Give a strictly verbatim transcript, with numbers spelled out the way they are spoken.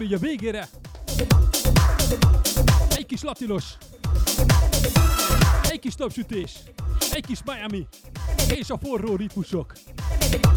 így a végére egy kis latinos, egy kis napsütés, egy kis Miami és a forró ritmusok.